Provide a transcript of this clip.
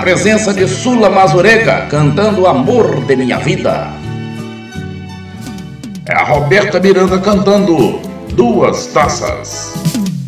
presença de Sula Mazurega, cantando Amor de Minha Vida. É a Roberta Miranda cantando Duas Taças.